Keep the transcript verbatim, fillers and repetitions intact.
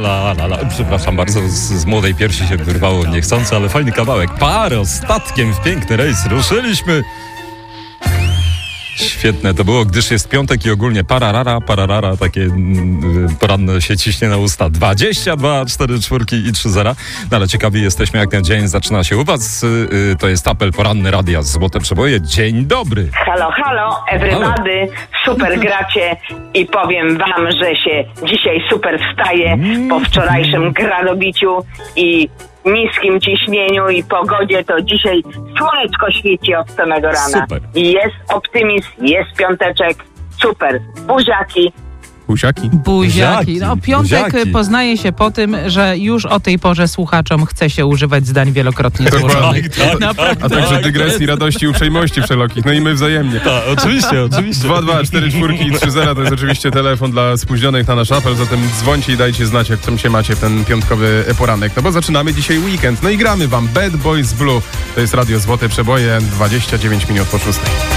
la, la, la. Przepraszam bardzo, z, z młodej piersi się wyrwało niechcący, ale fajny kawałek. Paro, statkiem w piękny rejs ruszyliśmy. Świetne to było, gdyż jest piątek i ogólnie pararara, pararara, takie mm, poranne się ciśnie na usta. dwadzieścia dwa, cztery czwórki i trzy zera. No ale ciekawi jesteśmy, jak ten dzień zaczyna się u was. Yy, to jest apel poranny Radia Złote Przeboje. Dzień dobry. Halo, halo, everybody. Super gracie i powiem wam, że się dzisiaj super wstaje po wczorajszym gradobiciu i niskim ciśnieniu i pogodzie, to dzisiaj słoneczko świeci od samego rana. Super. I jest optymizm, jest piąteczek, super. Buziaki. Buziaki. Buziaki. No, piątek Buziaki. poznaje się po tym, że już o tej porze słuchaczom chce się używać zdań wielokrotnie złożonych. Tak, tak, Naprawdę. A także Tak, dygresji, jest. radości i uprzejmości wszelokich. No i my wzajemnie. Tak, oczywiście, oczywiście. dwa dwa, cztery czwórki i trzy zera to jest oczywiście telefon dla spóźnionych na nasz apel, zatem dzwońcie i dajcie znać, jak tam się macie w ten piątkowy poranek. No bo zaczynamy dzisiaj weekend. No i gramy wam Bad Boys Blue. To jest Radio Złote Przeboje, dwadzieścia dziewięć minut po szóstej.